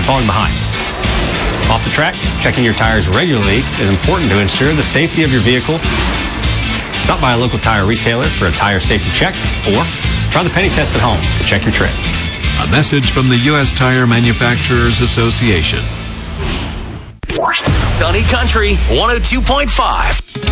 falling behind. Off the track, checking your tires regularly is important to ensure the safety of your vehicle. Stop by a local tire retailer for a tire safety check, or try the penny test at home to check your tread. A message from the U.S. Tire Manufacturers Association. Sunny Country 102.5